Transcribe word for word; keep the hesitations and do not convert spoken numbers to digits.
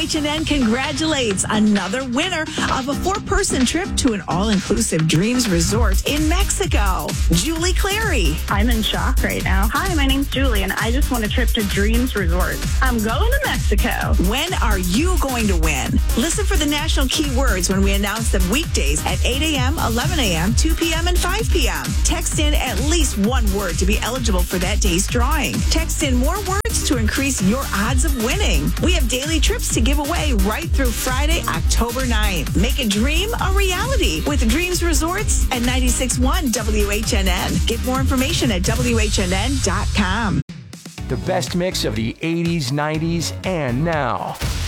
H and N congratulates another winner of a four-person trip to an all-inclusive Dreams Resort in Mexico. Julie Clary. I'm in shock right now. Hi, my name's Julie, and I just want a trip to Dreams Resort. I'm going to Mexico. When are you going to win? Listen for the national keywords when we announce them weekdays at eight a.m., eleven a.m., two p.m., and five p.m. Text in at least one word to be eligible for that day's drawing. Text in more words to increase your odds of winning. We have daily trips to give away right through Friday, October ninth. Make a dream a reality with Dreams Resorts at ninety-six point one W H N N. Get more information at W H N N dot com. The best mix of the eighties, nineties, and now.